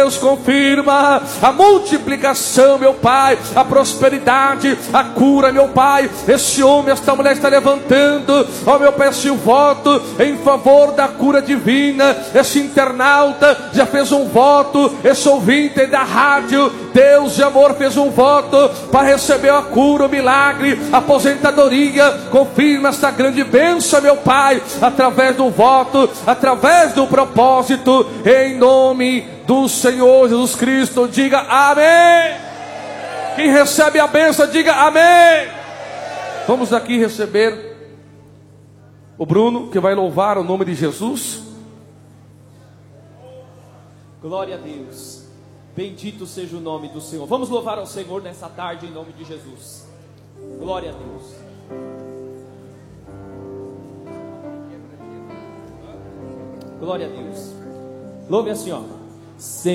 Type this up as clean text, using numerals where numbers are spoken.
Deus confirma a multiplicação, meu Pai, a prosperidade, a cura, meu Pai. Esse homem, esta mulher está levantando, ó meu Pai, esse voto em favor da cura divina. Esse internauta já fez um voto, esse ouvinte da rádio Deus de Amor fez um voto para receber a cura, o milagre, a aposentadoria. Confirma esta grande bênção, meu Pai, através do voto, através do propósito, em nome do Senhor Jesus Cristo. Diga amém. Quem recebe a bênção, diga amém. Vamos aqui receber o Bruno, que vai louvar o nome de Jesus. Glória a Deus. Bendito seja o nome do Senhor. Vamos louvar ao Senhor nessa tarde em nome de Jesus. Glória a Deus. Glória a Deus. Louve assim, ó.